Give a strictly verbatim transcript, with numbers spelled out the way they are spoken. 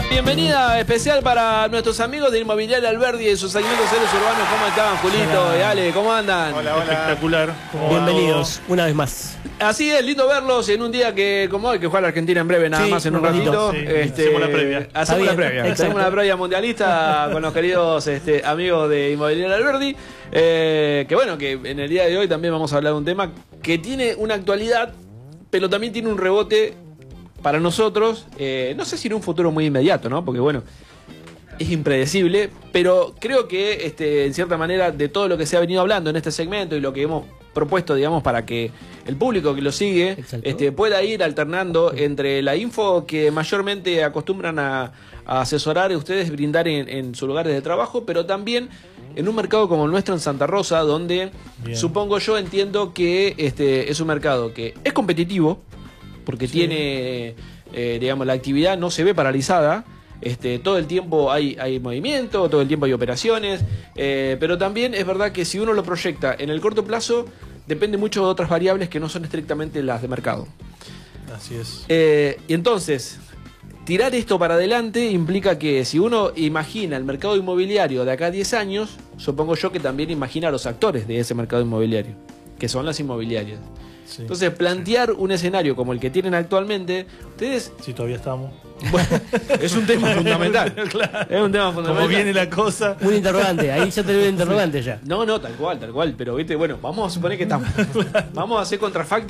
Bienvenida especial para nuestros amigos de Inmobiliaria Alberdi y sus segmentos Seres Urbanos. ¿Cómo están, Julito Hola. y Ale? ¿Cómo andan? Hola, hola. Espectacular. Bienvenidos una vez más. Así es, lindo verlos en un día que, como hoy, que juega la Argentina en breve, nada Sí, más en un un ratito. ratito. Sí, hacemos la previa. Hacemos Está la bien, previa. exacto. Hacemos la previa mundialista con los queridos este, amigos de Inmobiliaria Alberdi. Eh, que bueno, que en el día de hoy también vamos a hablar de un tema que tiene una actualidad, pero también tiene un rebote para nosotros. Eh, no sé si en un futuro muy inmediato, ¿no? Porque bueno, es impredecible, pero creo que este, en cierta manera de todo lo que se ha venido hablando en este segmento y lo que hemos propuesto, digamos, para que el público que lo sigue este, pueda ir alternando entre la info que mayormente acostumbran a, a asesorar y ustedes brindar en, en sus lugares de trabajo, pero también en un mercado como el nuestro en Santa Rosa, donde Bien. supongo yo entiendo que este es un mercado que es competitivo, porque Sí. tiene, eh, digamos, la actividad no se ve paralizada. Este, todo el tiempo hay, hay movimiento, todo el tiempo hay operaciones, eh, pero también es verdad que si uno lo proyecta en el corto plazo, depende mucho de otras variables que no son estrictamente las de mercado. Así es. Eh, y entonces, tirar esto para adelante implica que si uno imagina el mercado inmobiliario de acá a diez años, supongo yo que también imagina a los actores de ese mercado inmobiliario, que son las inmobiliarias. Sí. Entonces, plantear un escenario como el que tienen actualmente, ustedes... Si todavía estamos. Bueno, es un tema fundamental. Claro. Es un tema fundamental. Como viene la cosa. Un interrogante, ahí ya te veo un interrogante ya. No, no, tal cual, tal cual. Pero, viste, bueno, vamos a suponer que estamos. Vamos a hacer contrafáctico.